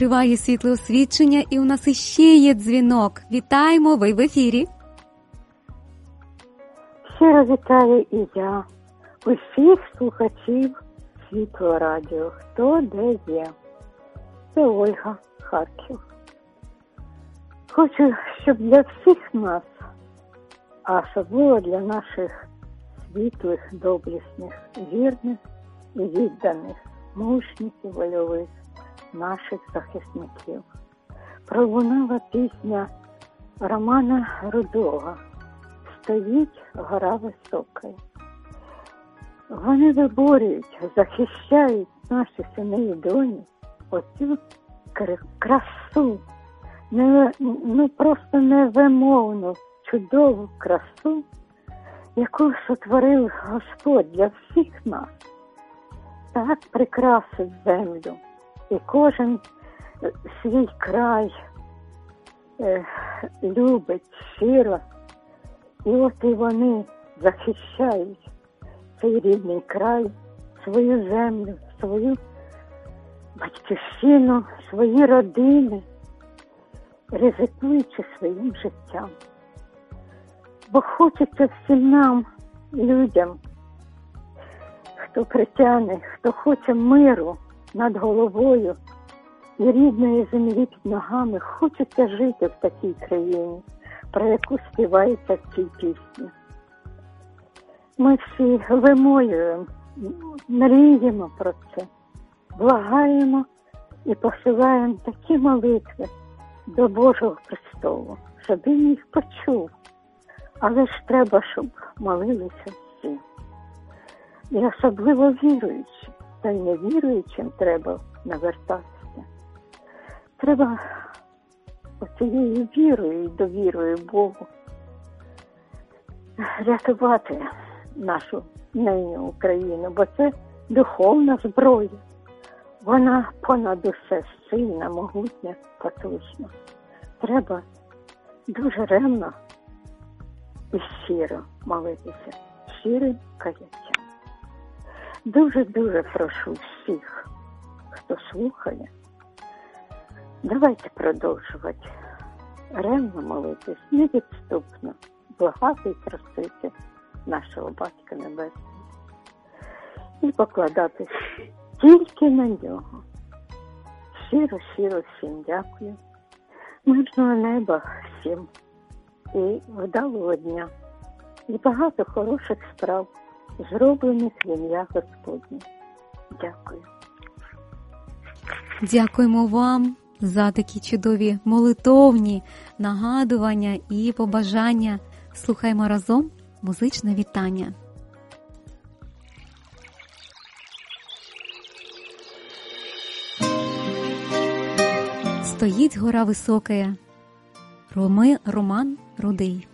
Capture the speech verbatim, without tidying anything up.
Триває світлоосвічення, і у нас іще є дзвінок. Вітаємо, ви в ефірі. Щиро вітаю і я усіх слухачів Світлого радіо, хто де є. Це Ольга, Харків. Хочу, щоб для всіх нас, а особливо для наших світлих, доблесних, вірних і відданих, мужніх і вольових наших захисників, пролунала пісня Романа Рудого «Стоїть гора висока». Вони виборюють, захищають наші сини і доні оцю красу, не, ну просто невимовну, чудову красу, яку сотворив Господь для всіх нас. Так прикрасив землю, і кожен свій край е, любить щиро. І от і вони захищають цей рідний край, свою землю, свою батьківщину, свої родини, ризикуючи своїм життям. Бо хочеться всім нам, людям, хто притягне, хто хоче миру над головою і рідної землі під ногами, хочеться жити в такій країні, про яку співається в цій пісні. Ми всі вимолюємо, мріємо про це, благаємо і посилаємо такі молитви до Божого престолу, щоб Він їх почув. Але ж треба, щоб молилися всі. І особливо віруючим, та й невіруючим треба навертатися. Треба оцією вірою і довірою Богу рятувати нашу неню Україну, бо це духовна зброя. Вона понад усе сильна, могутня, потужна. Треба дуже ревно і щиро молитися, щирим каяттям. Дуже-дуже прошу всіх, хто слухає, давайте продовжувати ревно молитись, невідступно, благати і просити нашого Батька Небесного. І покладатись тільки на нього. Щиро-щиро всім дякую. Мирного неба всім. І вдалого дня. І багато хороших справ, зроблених в ім'я Господнє. Дякую. Дякуємо вам за такі чудові молитовні нагадування і побажання. Слухаємо разом музичне вітання. Стоїть гора висока. Роми, Роман Рудий.